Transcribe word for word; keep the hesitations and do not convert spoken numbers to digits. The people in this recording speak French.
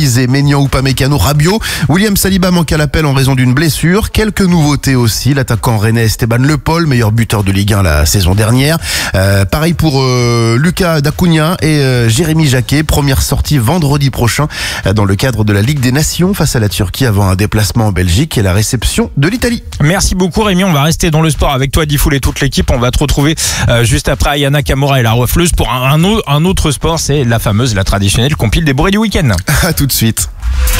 Olysée, Maignan ou Upamecano, Rabiot. William Saliba manque à l'appel en raison d'une blessure. Quelques nouveautés aussi. L'attaquant rennais Esteban Le Paul, meilleur buteur de Ligue un la saison dernière. Euh, pareil pour euh, Lucas D'Acunha et euh, Jérémy Jacquet. Première sortie vendredi prochain euh, dans le cadre de la Ligue des Nations face à la Turquie avant un déplacement en Belgique et la réception de l'Italie. Merci beaucoup Rémi, on va rester dans le sport avec toi Difool et toute l'équipe. On va te retrouver euh, juste après Ayana Kamura et la refleuse pour un, un, un autre sport, c'est la fameuse, la traditionnelle compile des bourrées du week-end. À tout de suite.